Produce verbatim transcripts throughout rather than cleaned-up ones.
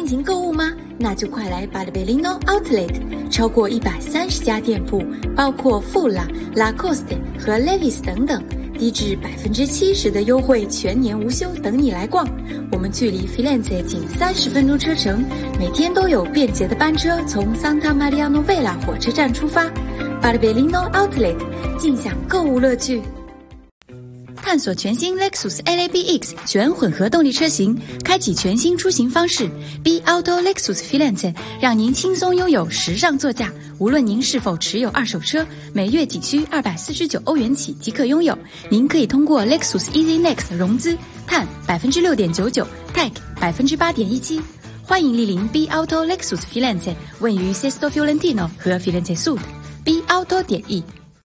情购物吗？那就快来 Barberino Outlet， 超过一百三十家店铺，包括富拉、Lacoste 和 Levi's 等等，低至百分之七十的优惠，全年无休，等你来逛。我们距离 Firenze 仅三十分钟车程，每天都有便捷的班车从 Santa Maria Novella 火车站出发。Barberino Outlet， 尽享购物乐趣。探索全新 Lexus L A B X 全混合动力车型，开启全新出行方式。B Auto Lexus Firenze 让您轻松拥有时尚座驾。无论您是否持有二手车，每月仅需二百四十九欧元起即可拥有。您可以通过 Lexus Easy Next 融资，碳百分之六点九九 ，Tech 百分之八点一七。欢迎莅临 B Auto Lexus Firenze， 位于 Sesto Fiorentino 和 Firenze Sud。B Auto 点 E。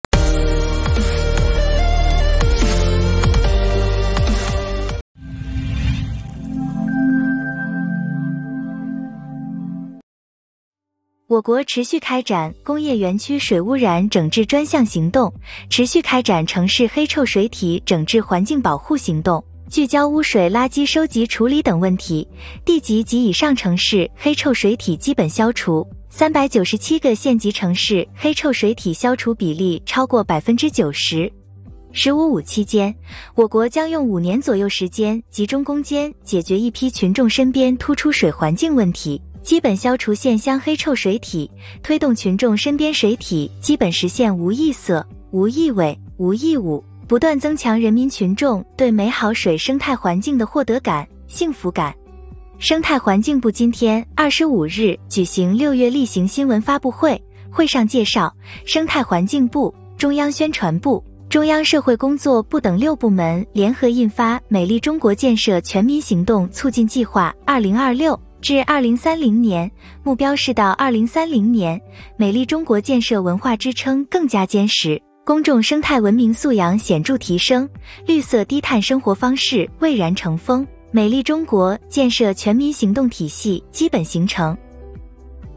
我国持续开展工业园区水污染整治专项行动，持续开展城市黑臭水体整治环境保护行动，聚焦污水垃圾收集处理等问题，地级及以上城市黑臭水体基本消除，三百九十七个县级城市黑臭水体消除比例超过 百分之九十。十五五期间，我国将用五年左右时间，集中攻坚解决一批群众身边突出水环境问题，基本消除县乡黑臭水体，推动群众身边水体基本实现无异色、无异味、无异物，不断增强人民群众对美好水生态环境的获得感、幸福感。生态环境部今天二十五日举行六月例行新闻发布会，会上介绍，生态环境部、中央宣传部、中央社会工作部等六部门联合印发《美丽中国建设全民行动促进计划二零二六》。至二零三零年，目标是到二零三零年，美丽中国建设文化支撑更加坚实，公众生态文明素养显著提升，绿色低碳生活方式蔚然成风，美丽中国建设全民行动体系基本形成。